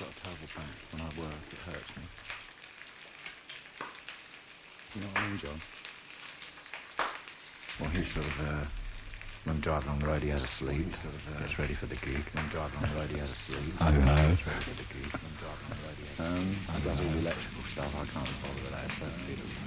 got a terrible back. When I work, it hurts me. You know what I mean, John? Well, he's sort of, when driving on the road, he has a sleep. Gets ready for the gig. When driving on the road, he has a sleep. Oh, no. Gets ready for the gig. When driving on the road, he has a sleep. He does all the electrical stuff. I can't bother with that. It's so fiddly.